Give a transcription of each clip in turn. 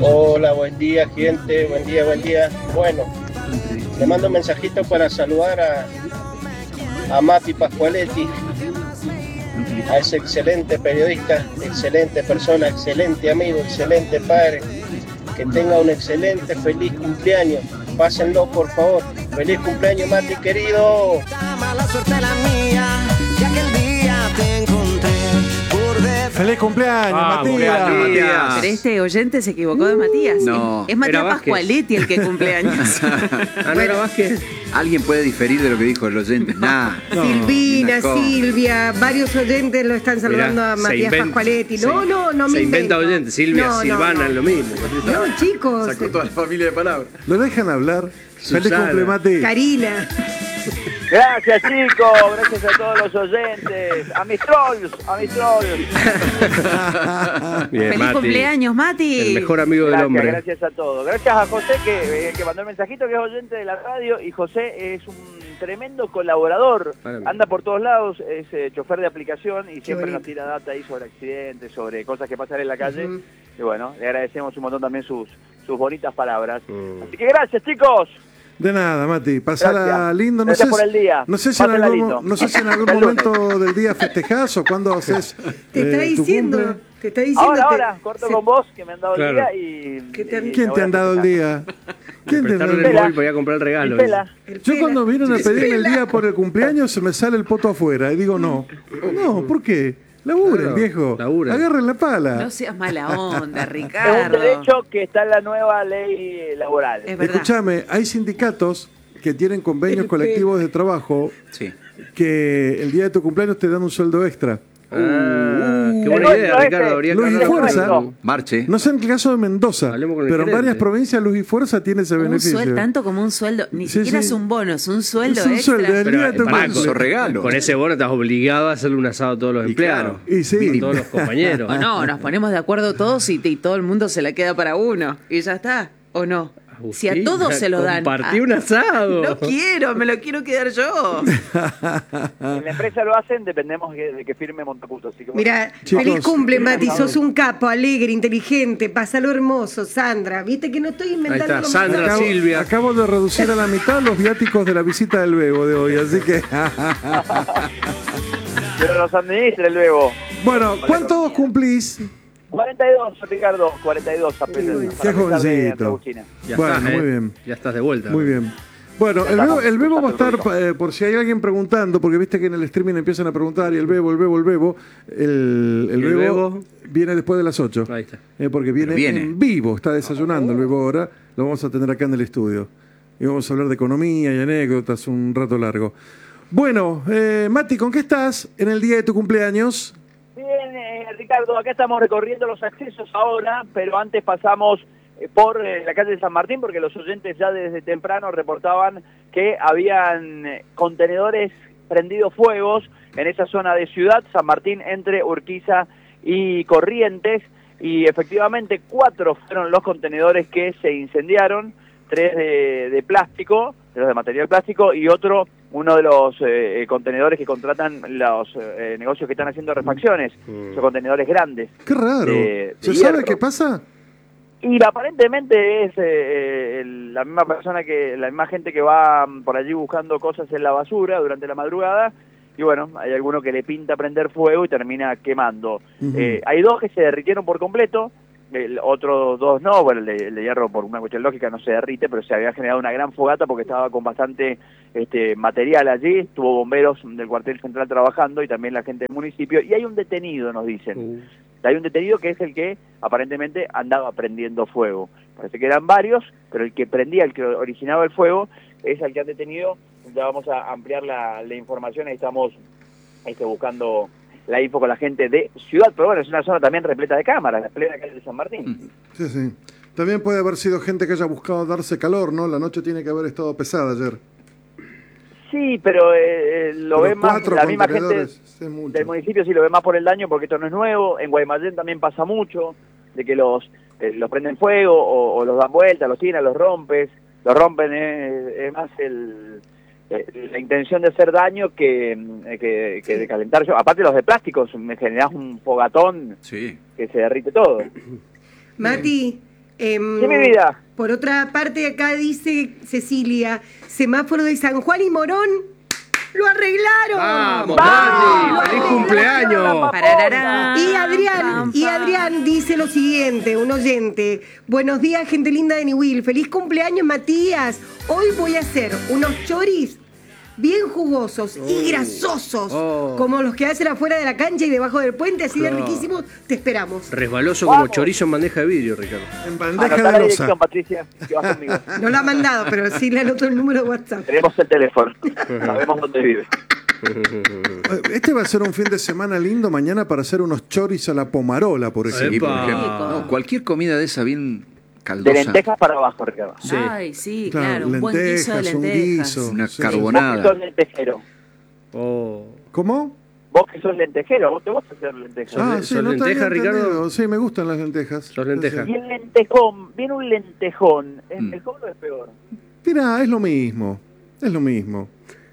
Hola, buen día, gente, buen día, buen día. Bueno, le mando un mensajito para saludar a Mati Pascualetti, a ese excelente periodista, excelente persona, excelente amigo, excelente padre. Que tenga un excelente, feliz cumpleaños. Pásenlo, por favor. Feliz cumpleaños, Mati, querido. Mala suerte la mía, ya que el día te encontré por detrás. ¡Feliz cumpleaños, Matías! Pero este oyente se equivocó de Matías. No, es Matías era Vázquez. Pascualetti el que cumpleaños. No era Vázquez. Alguien puede diferir de lo que dijo el oyente. Nah. Silvina, una cosa. Silvia, varios oyentes lo están saludando a Matías Pascualetti. No me Se inventa invento. oyente, Silvia, No, Silvana, no. lo mismo. No, chicos. Sacó toda la familia de palabras. ¿Lo dejan hablar? ¡Feliz Susana. cumple, Mati! Karina. Gracias, chicos. Gracias a todos los oyentes. A mis trolls. Bien, Feliz Mati, cumpleaños, Mati. el mejor amigo del hombre. Gracias a todos. Gracias a José que mandó el mensajito, que es oyente de la radio. Y José es un tremendo colaborador. Maravilla. Anda por todos lados, es chofer de aplicación y siempre bonito. nos tira data ahí sobre accidentes, sobre cosas que pasan en la calle. Y bueno, le agradecemos un montón también sus bonitas palabras. Así que gracias, chicos. De nada, Mati. Pasala Gracias. lindo. Gracias por el día. No sé si en Pásala algún, lindo. no sé si en algún Hasta el lunes. momento del día festejás o cuando haces Te está tu diciendo. cumple. Te está diciendo. Ahora, corto con vos, que me han dado el Claro. día y... ¿Quién te han dado el día? ¿Quién te han dado Prestarle el el día? móvil para ir a comprar el regalo. Pela. Yo cuando vienen a pedirme el día por el cumpleaños se me sale el poto afuera y digo no. No, ¿por qué? Laburen, Claro, viejo. laburen. Agarren la pala. No seas mala onda, Es un Ricardo. derecho que está en la nueva ley laboral. Es verdad. Escúchame, hay sindicatos que tienen convenios colectivos de trabajo Sí. que el día de tu cumpleaños te dan un sueldo extra. Qué buena El idea, nuestro Ricardo. este. Habría que Luz y hablar con Fuerza. el- Marche. No sé en el caso de Mendoza, Hablemos con el pero en gerente. varias provincias Luz y Fuerza tiene ese Un beneficio. sueldo, tanto como un sueldo. Ni Sí, siquiera sí. es un bono, es un sueldo Es un extra. sueldo, el Pero, día de tu pará, cumple. Eso regalo. Con ese bono estás obligado a hacerle un asado a todos los Y empleados. claro. Y sí. A todos los compañeros. O no, nos ponemos de acuerdo todos y todo el mundo se la queda para uno. Y ya está. ¿O no? Si a Agustín, todos se lo dan. compartí un asado. No quiero, me lo quiero quedar yo. En la empresa lo hacen, dependemos de que firme Montacuto. Así que bueno. Mira, Chicos. feliz cumple, Mati. Sos un capo, alegre, inteligente. Pásalo hermoso, Sandra. Viste que no estoy inventando. Ahí está, Sandra. Acabo, Silvia. acabo de reducir a la mitad los viáticos de la visita del Bebo de hoy, así que... Pero los administre luego. Bueno, ¿cuántos cumplís? 42, Ricardo, 42 apenas. Uy, Para qué empezar de jovencito. Agustina. Ya Bueno, estás, muy bien. Ya estás de vuelta. Muy bien. Bueno, el Bebo va a estar, por si hay alguien preguntando, porque viste que en el streaming empiezan a preguntar, y el Bebo, el Bebo, el el Bebo Bebo? viene después de las 8. Ahí está. Porque viene, Pero viene. en vivo, está desayunando el Bebo ahora, lo vamos a tener acá en el estudio. Y vamos a hablar de economía y anécdotas un rato largo. Bueno, Mati, ¿con qué estás en el día de tu cumpleaños? Bien, Ricardo, acá estamos recorriendo los accesos ahora, pero antes pasamos por la calle de San Martín, porque los oyentes ya desde temprano reportaban que habían contenedores prendidos fuegos en esa zona de Ciudad, San Martín, entre Urquiza y Corrientes, y efectivamente 4 fueron los contenedores que se incendiaron, 3 de plástico, de los de material plástico, y uno de los contenedores que contratan los negocios que están haciendo refacciones, son contenedores grandes. Qué raro. ¿Se de sabe hierro. qué pasa? Y aparentemente es la misma la misma gente que va por allí buscando cosas en la basura durante la madrugada, y bueno, hay alguno que le pinta prender fuego y termina quemando. Hay 2 que se derritieron por completo, otros 2 no, bueno, el de hierro por una cuestión lógica no se derrite, pero se había generado una gran fogata porque estaba con bastante material allí, estuvo bomberos del cuartel central trabajando y también la gente del municipio, y hay un detenido, nos dicen. Hay un detenido que es el que aparentemente andaba prendiendo fuego. Parece que eran varios, pero el que prendía, el que originaba el fuego, es el que han detenido. Ya vamos a ampliar la información, ahí estamos buscando la info con la gente de Ciudad, pero bueno, es una zona también repleta de cámaras, la plena calle de San Martín. Sí, sí. También puede haber sido gente que haya buscado darse calor, ¿no? La noche tiene que haber estado pesada ayer. Sí, pero lo ve más, 4 la misma gente contenedores, es mucho. del municipio sí lo ve más por el daño, porque esto no es nuevo. En Guaymallén también pasa mucho, de que los prenden fuego o los dan vuelta, los tiran, los rompen, es más la intención de hacer daño que de calentar. Aparte los de plásticos, me generás un fogatón Sí. que se derrite todo. Mati, ¿Qué mi vida? Por otra parte, acá dice Cecilia, semáforo de San Juan y Morón, ¡lo arreglaron! ¡Vamos, Mati! ¡Feliz cumpleaños! Pararará. Y Adrián dice lo siguiente, un oyente. Buenos días, gente linda de Newell. Feliz cumpleaños, Matías. Hoy voy a hacer unos choris bien jugosos y grasosos, como los que hacen afuera de la cancha y debajo del puente, así de riquísimos. Te esperamos. Resbaloso como chorizo en bandeja de vidrio, Ricardo. En bandeja Anotá la de losa. dirección, Patricia, que vas conmigo. No lo ha mandado, pero sí le anoto el número de WhatsApp. Tenemos el teléfono. Sabemos dónde vive. Este va a ser un fin de semana lindo mañana para hacer unos choris a la pomarola, por ejemplo. Sí, por Epa. ejemplo. No, cualquier comida de esa bien De caldosa. lentejas para abajo, Ricardo. Sí. Ay, sí, claro, un buen guiso de lentejas, un lentejas. guiso. Una Sí. Vos que carbonada. sos lentejero. Oh. ¿Cómo? Vos que sos lentejero, vos te vas a hacer lentejas. Ah, ¿Sos sí, no te lenteja, había Ricardo? entendido. Sí, me gustan las lentejas. Sos lenteja. Sí, Y el lentejón, viene un lentejón. ¿Es Mm. mejor o es peor? sí. Mirá, es lo mismo. Es lo mismo.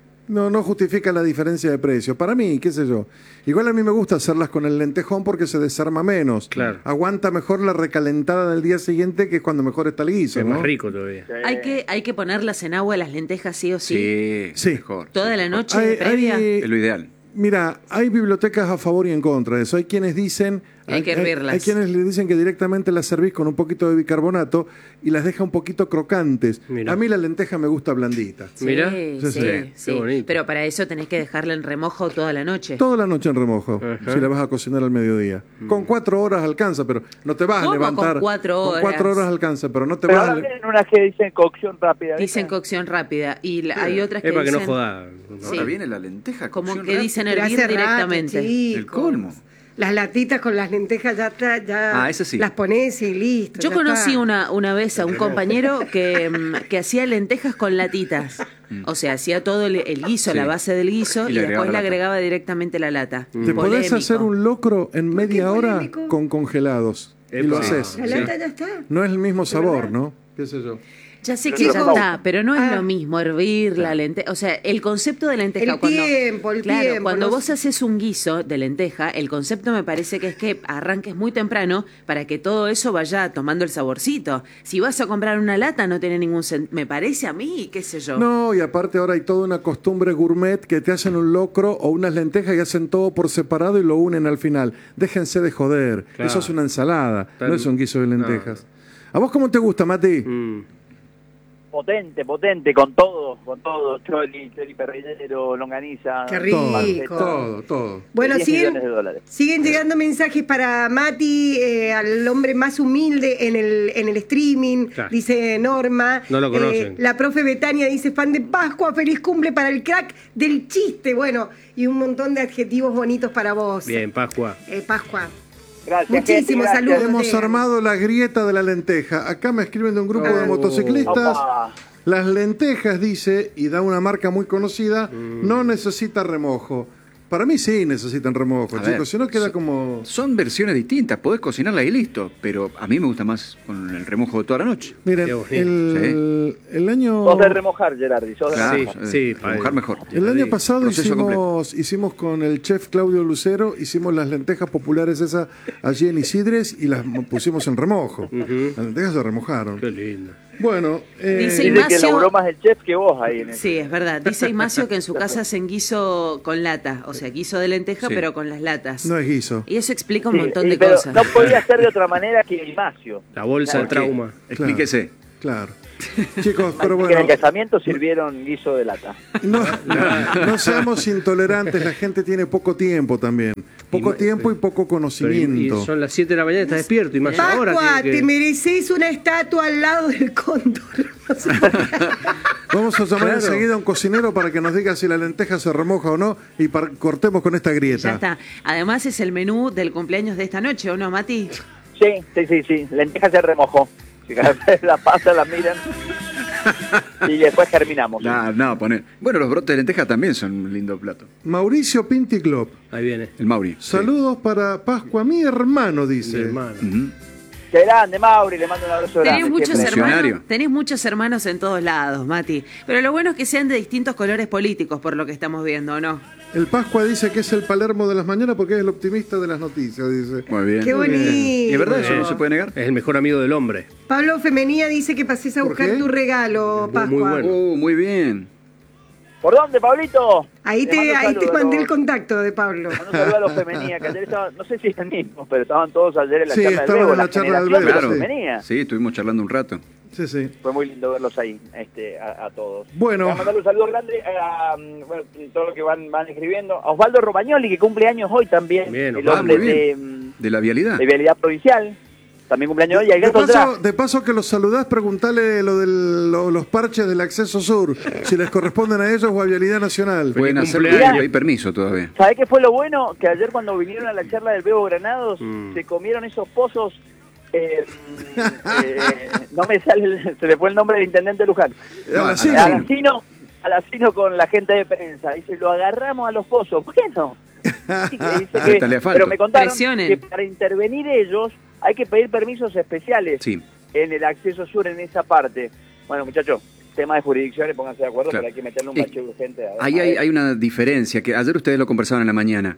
No justifica la diferencia de precio. Para mí, qué sé yo. Igual a mí me gusta hacerlas con el lentejón porque se desarma menos. Claro. Aguanta mejor la recalentada del día siguiente, que es cuando mejor está el guiso, Es ¿no? más rico todavía. Hay que ponerlas en agua las lentejas sí o sí. Sí, Sí. mejor. Toda la noche Hay- previa. Es lo ideal. Mira, hay bibliotecas a favor y en contra de eso. Hay quienes dicen... Hay que hervirlas. Hay quienes le dicen que directamente las servís con un poquito de bicarbonato y las deja un poquito crocantes. Mira. A mí la lenteja me gusta blandita. Sí, Mira. Sí, sí, sí. Qué sí. bonito. Pero para eso tenés que dejarla en remojo toda la noche. Toda la noche en remojo, Ajá. si la vas a cocinar al mediodía. Con 4 horas alcanza, pero no te vas a ¿Cómo levantar. con 4 Con 4 horas? horas alcanza, pero no te Pero vas a... ahora tienen unas que dicen cocción rápida. ¿viste? Dicen cocción rápida. Y hay otras que Es para que dicen no joda. Sí. Ahora viene la lenteja. como cocción que rápida. dicen Pero hervir hace rato, directamente. chicos. El colmo. Las latitas con las lentejas ya está, ya Ah, ese sí. las pones y listo. Yo ya conocí está. una vez a un compañero que hacía lentejas con latitas. O sea, hacía todo el guiso, Sí. la base del guiso, Y y le después agregaba le la agregaba directamente la lata. Te podés Polémico. hacer un locro en ¿Por qué media hora polémico? con congelados. Y lo Epa. haces. La Sí. lata ya está. No es el mismo ¿De sabor, verdad? ¿no? ¿Qué sé yo? Ya sé Pero que no ya lo está, pero no es Ah. lo mismo hervir la lenteja. O sea, el concepto de lenteja. El tiempo. Claro, cuando no vos sé. haces un guiso de lenteja, el concepto me parece que es que arranques muy temprano para que todo eso vaya tomando el saborcito. Si vas a comprar una lata, no tiene ningún sentido. Me parece a mí, qué sé yo. No, y aparte ahora hay toda una costumbre gourmet que te hacen un locro o unas lentejas y hacen todo por separado y lo unen al final. Déjense de joder. Claro. Eso es una ensalada, Tal- no es un guiso de lentejas. ¿A vos cómo te gusta, Mati? Potente, con todo, chori perrillero, longaniza. Qué rico. Todo. Bueno, 10 millones de dólares. siguen llegando mensajes para Mati, al hombre más humilde en el streaming, Claro. dice Norma. No lo conocen. La profe Betania dice, fan de Pascua, feliz cumple para el crack del chiste. Bueno, y un montón de adjetivos bonitos para vos. Bien, Pascua. Pascua. Gracias, Muchísimos gente, gracias. saludos. Hemos armado la grieta de la lenteja. Acá me escriben de un grupo de motociclistas. Opa. Las lentejas, dice, y da una marca muy conocida, no necesita remojo. Para mí sí necesitan remojo, A chicos, ver, si no queda como... Son versiones distintas, podés cocinarla y listo, pero a mí me gusta más con el remojo de toda la noche. Miren, Qué bonito. el año... Sos de remojar, Gerardi, sos de Claro, remojar. sí, remojar padre. mejor. El año pasado Proceso hicimos con el chef Claudio Lucero, hicimos las lentejas populares esas allí en Isidres y las pusimos en remojo. Las lentejas se remojaron. Qué lindo. Bueno, Dice Dice que Ignacio- laburó más el chef que vos ahí en ese. Sí, es verdad. Dice Ignacio que en su casa hacen guiso con lata, o sea, guiso de lenteja, Sí. pero con las latas. no es guiso. Y eso explica un Sí, montón sí, de pero cosas. no podía ser de otra manera que Ignacio. La bolsa de ¿Por qué? trauma. Explíquese. Claro. Chicos, pero Que en bueno, el casamiento sirvieron guiso de lata. no seamos intolerantes, la gente tiene poco tiempo también. Poco tiempo y poco Pero y conocimiento. son las 7 de la mañana, estás despierto y más ahora. Pascua, tiene que- te mereces una estatua al lado del cóndor. No sé por qué. Vamos a llamar Claro. enseguida a un cocinero para que nos diga si la lenteja se remoja o no y cortemos con esta grieta. Ya está. Además es el menú del cumpleaños de esta noche, ¿o no, Mati? Sí. Lentejas se remojó. Si la pasa, la miran. Y después germinamos. No, poner. Bueno, los brotes de lenteja también son un lindo plato. Mauricio Pinticlop. Ahí viene. El Mauri. sí. Saludos para Pascua, mi hermano, dice. Mi hermano. Ujú. Qué grande, Mauri, le mando un abrazo grande. Funcionario. Tenés muchos hermanos en todos lados, Mati. Pero lo bueno es que sean de distintos colores políticos, por lo que estamos viendo, ¿no? El Pascua dice que es el Palermo de las mañanas porque es el optimista de las noticias, dice. Muy bien. Qué bonito. ¿Y es verdad eso? ¿No se puede negar? Es el mejor amigo del hombre. Pablo Femenía dice que pases a ¿Por buscar qué? tu regalo, Pascua. Muy bueno. Muy bien. ¿Por dónde, Pablito? Ahí Le mando un te saludo, mandé ¿no? el contacto de Pablo. Un saludo a los Femenía, que ayer estaban, no sé si es el mismo, pero estaban todos ayer en la Sí, charla del estaban Bebo, en la la charla del generación de Bebo, los sí. Femenía. Sí, estuvimos charlando un rato. Sí, sí. Fue muy lindo verlos ahí, a todos. Bueno. Voy a mandarle un saludo grande a todos los que van escribiendo. A Osvaldo Romagnoli, que cumple años hoy también. Bien, el Osvaldo, hombre muy bien. De la vialidad. de Vialidad Provincial. También cumpleaños hoy. Y al gato Draft. De paso que los saludás, preguntale lo de los parches del acceso sur, si les corresponden a ellos o a Vialidad Nacional. Pueden hacerlo cumpleaños. y pedir permiso todavía. ¿Sabés qué fue lo bueno? Que ayer cuando vinieron a la charla del Bebo Granados, se comieron esos pozos. No me sale, se le fue el nombre del intendente Luján. Alacino con la gente de prensa. Dice, lo agarramos a los pozos. Bueno. Dice que, Dale asfalto. pero me contaron Presionen. que para intervenir ellos hay que pedir permisos especiales Sí. en el acceso sur en esa parte. Bueno, muchachos, tema de jurisdicciones, pónganse de acuerdo, Claro. pero hay que meterle un bache urgente. Ahí hay una diferencia, que ayer ustedes lo conversaban en la mañana.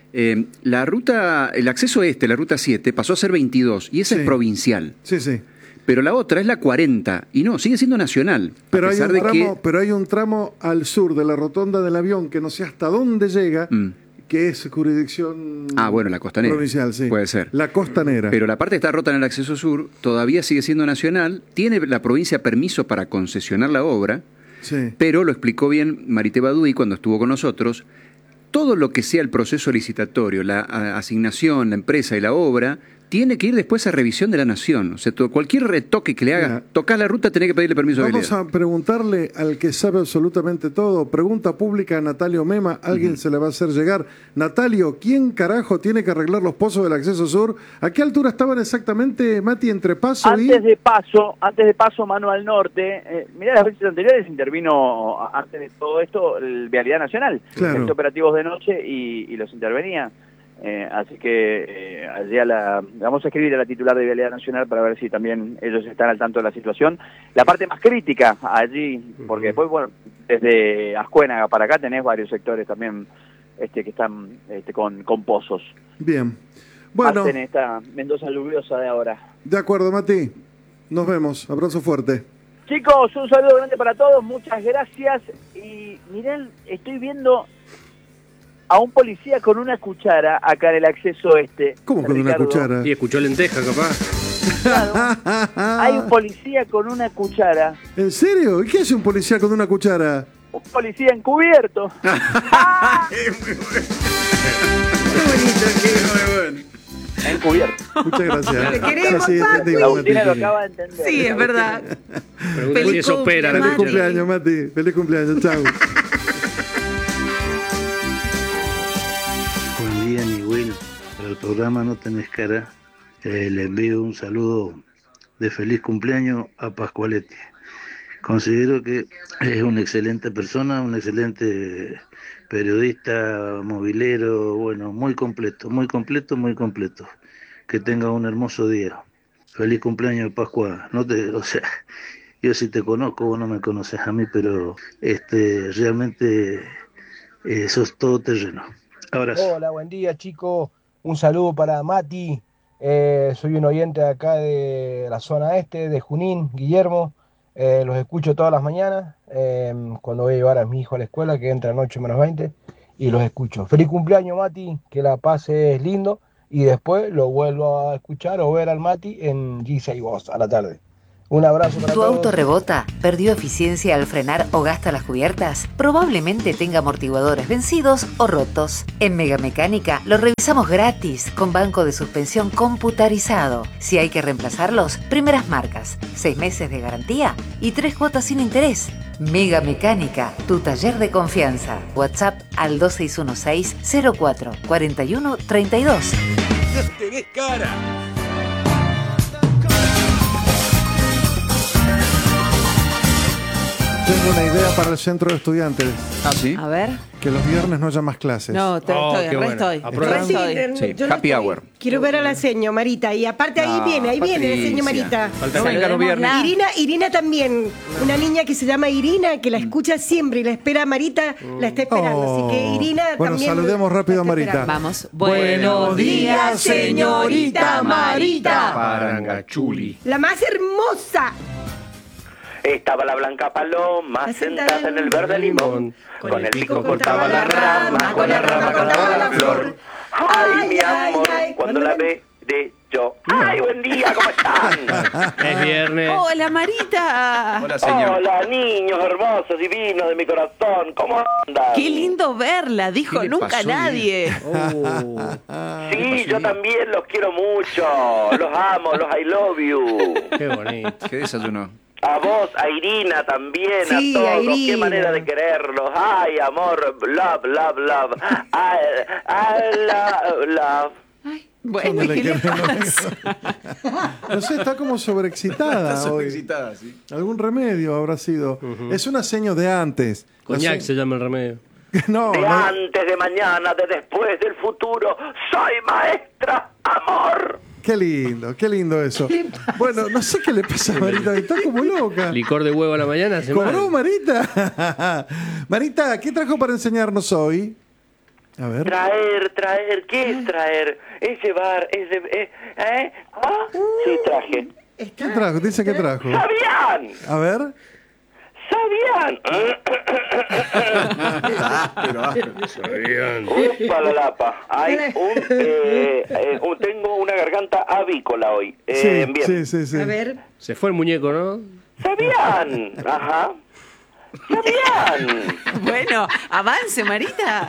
La ruta, el acceso la ruta 7, pasó a ser 22, y esa Sí. es provincial. Sí, sí. Pero la otra es la 40, y no, sigue siendo nacional. Pero a hay, pesar un de tramo, que... pero hay un tramo al sur de la rotonda del avión que no sé hasta dónde llega, que es jurisdicción bueno, la costanera. provincial, sí. Puede ser. La costanera. Pero la parte que está rota en el acceso sur todavía sigue siendo nacional. Tiene la provincia permiso para concesionar la obra, Sí. pero lo explicó bien Marité Baduy cuando estuvo con nosotros. Todo lo que sea el proceso licitatorio, la asignación, la empresa y la obra, tiene que ir después a revisión de la Nación. O sea, cualquier retoque que le haga, Mira, tocar la ruta, tiene que pedirle permiso de Vamos habilidad. a preguntarle al que sabe absolutamente todo. Pregunta pública a Natalio Mema. Alguien se le va a hacer llegar. Natalio, ¿quién carajo tiene que arreglar los pozos del acceso sur? ¿A qué altura estaban exactamente, Mati, entre Paso Antes de paso, mano al norte. Mirá, las veces anteriores intervino, antes de todo esto, el Vialidad Nacional. Claro. Los operativos de noche y los intervenía. Así que allí vamos a escribir a la titular de Vialidad Nacional para ver si también ellos están al tanto de la situación. La parte más crítica allí, porque después, bueno, desde Ascuénaga para acá tenés varios sectores también que están con pozos. Bien. Bueno, En esta Mendoza lluviosa de ahora. de acuerdo, Mati. Nos vemos. Abrazo fuerte. Chicos, un saludo grande para todos, muchas gracias. Y miren, estoy viendo a un policía con una cuchara acá en el acceso ¿Cómo con una Ricardo. cuchara? Y escuchó lenteja, capaz. Claro, hay un policía con una cuchara, ¿En serio? ¿Y qué hace un policía con una cuchara? un policía encubierto. Encubierto. Muchas gracias. Te queremos, Sí, Papi. entendí, Agustina Mati. lo acaba de entender. Sí, es verdad. Pregunta si Feliz eso opera. cumple, Feliz Mati. cumpleaños, Mati. Feliz cumpleaños. Chao. Buen día, mi Will. Para el programa No Tenés Cara, le envío un saludo de feliz cumpleaños a Pascualetti. Considero que es una excelente persona, un excelente periodista, movilero, bueno, muy completo, muy completo, muy completo. Que tenga un hermoso día. Feliz cumpleaños, Pascua. Yo sí te conozco, vos no me conoces a mí, pero realmente sos todo terreno. Abrazo. Hola, buen día, chicos. Un saludo para Mati. Soy un oyente de acá de la zona este, de Junín, Guillermo. Los escucho todas las mañanas cuando voy a llevar a mi hijo a la escuela, que entra a 8:20, y los escucho. Feliz cumpleaños, Mati, que la pases lindo, y después lo vuelvo a escuchar o ver al Mati en G6 Voz a la tarde. Un abrazo para ¿Tu todos. auto rebota, perdió eficiencia al frenar o gasta las cubiertas? Probablemente tenga amortiguadores vencidos o rotos. En Mega Mecánica lo revisamos gratis con banco de suspensión computarizado. Si hay que reemplazarlos, primeras marcas, 6 meses de garantía y 3 cuotas sin interés. Mega Mecánica, tu taller de confianza. WhatsApp al 2616-04-4132. ¡Tenés cara! Tengo una idea para el centro de estudiantes. Ah, ¿sí? A ver. Que los viernes no haya más clases. No, qué bueno. estoy. Aprueba. Sí, Sí, yo no happy estoy. hour. Quiero ver a la seño Marita. Y aparte ahí No, viene la Patricia. seño Marita. Falta No que- vengan los viernes. Irina también, una niña que se llama Irina, que la escucha siempre y la espera a Marita, la está esperando. Así que Irina Bueno, también. saludemos rápido a la está Marita. esperando. Vamos. Buenos días, señorita Marita. Parangachuli. La más hermosa. Estaba la blanca paloma sentada en el verde limón, con el pico cortaba la rama, con la rama cortaba la flor. Ay, mi amor, cuando la ve de yo. Ay, buen día, ¿cómo están? Es viernes. Hola, Marita. Hola, señor. Hola, niños hermosos, divinos de mi corazón, ¿cómo andan? Qué lindo verla, dijo ¿Qué le nunca pasó, nadie. Sí, yo también los quiero mucho, los amo, los I love you. Qué bonito. ¿Qué desayunó? A vos, a Irina también, Sí, a todos, a qué Irina. manera de quererlos. Ay, amor, love, love, love. I love. Bueno, ¿Dónde ¿qué le le queremos? pasa? No sé, está como sobreexcitada Está hoy. excitada, sí. Algún remedio habrá sido. Es una seño de antes. La Coñac se- se llama el remedio. No, De no. antes, de mañana, de después, del futuro. Soy maestra, amor. Qué lindo eso. Bueno, no sé qué le pasa a Marita, está como loca. Licor de huevo a la mañana. hace ¿Cobró mal. Marita? Marita, ¿qué trajo para enseñarnos hoy? A ver. Traer, ¿qué es traer? Es llevar, Ah, sí, traje. ¿Qué trajo? Dice que trajo. ¿Sabían? A ver. ¿Sabían? Upa la lapa. Hay tengo una garganta avícola hoy. Sí, Bien. sí. A ver. Se fue el muñeco, ¿no? ¿Sabían? Ajá. ¿Sabían? Bueno, avance, Marita.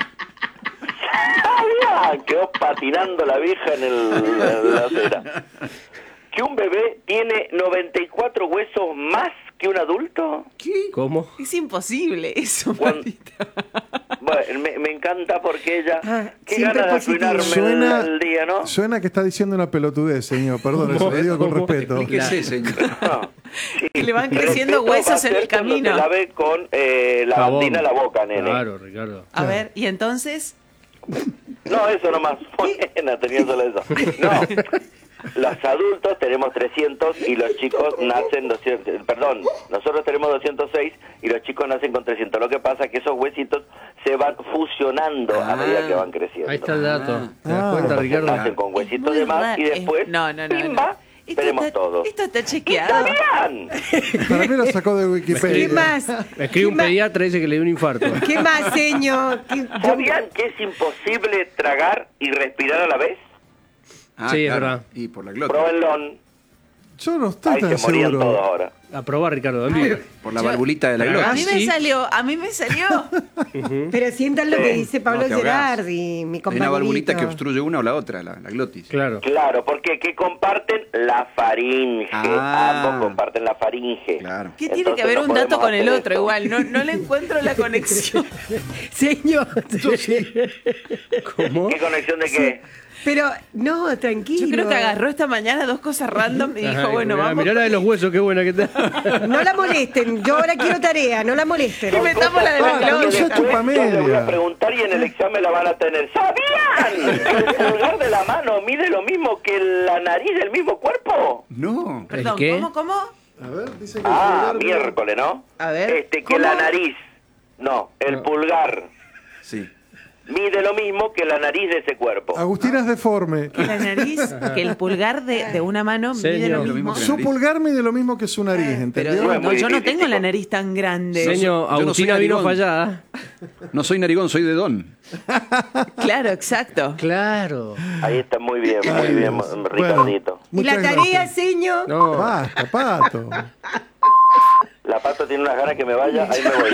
¿Sabían? Quedó patinando la vieja en la acera. ¿Que un bebé tiene 94 huesos más que un adulto? ¿Qué? ¿Cómo? Es imposible eso, Cuando- Marita. Bueno, me encanta porque ella... qué siempre ganas de positivo. arruinarme el día, ¿no? Suena que está diciendo una pelotudez, señor. Perdón, eso lo digo con respeto. Explíquese, señor. No. Sí. Le van creciendo Respeto va a huesos en ser el cuando camino. se lave con la Jabón. bandina en la boca, nene. Claro, Ricardo. A ver, ¿y entonces? No, eso nomás. Buena, tenía solo eso. No. Los adultos tenemos 300 y los chicos nacen 200. Perdón, nosotros tenemos 206 y los chicos nacen con 300. Lo que pasa es que esos huesitos se van fusionando a medida que van creciendo. Ahí está el dato. ¿Te das Ah. cuenta, Entonces Ricardo? nacen con huesitos Muy de más raro. y después, No. ¡pimba! Esto Tenemos está- todos. Esto está ¿Y chequeado. sabían? Para mí lo sacó de ¿Qué Wikipedia. más? Me escribe un ¿Qué más? pediatra y dice que le dio un infarto. ¿Qué más, señor? ¿Sabían que es imposible tragar y respirar a la vez? Ah, Sí, es claro. verdad. Y por la glota. Pruébenlo. Yo no estoy Ahí tan se morían todos seguro. ahora. A probar, Ricardo. Olvida. Por la valvulita de la A glota. mí me Sí. salió, a mí me salió. Pero sientan lo que dice Pablo No, te ahogás. Gerardi, mi Hay compañerito. una valvulita que obstruye una o la otra, la glotis. Claro. Claro, porque que comparten la faringe. Ah. Ambos comparten la faringe. Claro. ¿Qué tiene Entonces que ver no un dato podemos con el hacer otro? esto. Igual, no le encuentro la conexión. Señor. ¿Cómo? ¿Qué conexión de qué? Pero, no, tranquilo. Yo creo que agarró esta mañana dos cosas random y dijo, Ajá, bueno, mirá, vamos. mirá la de los huesos, qué buena que está. No la molesten. Yo ahora quiero tarea, no la molesten. Y metamos la de la Ah, glotis. no se chupa Después yo le voy a media. preguntar y en el examen la van a tener. ¿Sabían que el pulgar de la mano mide lo mismo que la nariz del mismo cuerpo? No. Perdón, ¿El qué? ¿cómo? A ver, dice que Ah, el pulgar- miércoles, ¿no? A ver, Que ¿cómo? la nariz, no, el No. pulgar Sí. mide lo mismo que la nariz de ese cuerpo. Agustina es deforme. Que la nariz, que el pulgar de una mano mide Señor. lo Lo mismo. mismo que Su pulgar mide lo mismo que su nariz, Pero ¿entendió? No es no, muy yo no difícil, tengo la chicos. nariz tan grande. Señor, yo no soy Agustina vino narigón. fallada. No soy narigón, soy de don. Claro, exacto. Claro. Ahí está muy bien, Ricardito. ¿Y la muchas tarea, gracias. señor? No. Basta, Pato. La Pato tiene unas ganas que me vaya, ahí me voy.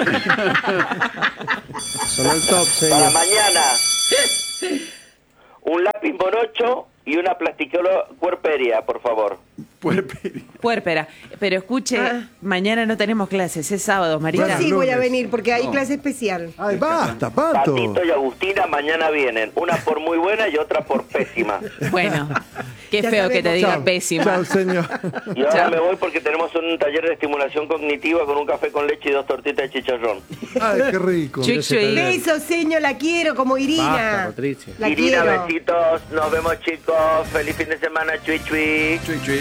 Sonó el top, Para señor. mañana, un lápiz morocho y una plasticola cuerperia, por favor. Puérpera. Pero escuche, mañana no tenemos clases, es sábado, Marita. Yo sí voy a lunes. venir porque hay No. clase especial. Ay, basta, Pato. Tatito y Agustina mañana vienen, una por muy buena y otra por pésima. Bueno, Qué Ya feo que te sabemos. diga Chao. pésima. Chao, señor. Y ahora me voy porque tenemos un taller de estimulación cognitiva con un café con leche y 2 tortitas de chicharrón. Ay, qué rico. Chuy, chuy. Beso, señor, la quiero como Irina. Basta, Patricia. La Irina, quiero. besitos. Nos vemos, chicos. Feliz fin de semana. Chui, chui. Chui, chui.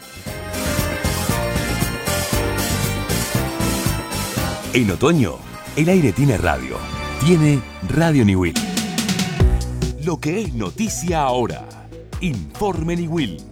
En otoño, el aire tiene radio. Tiene Radio Niwil. Lo que es noticia ahora. Informe Niwil.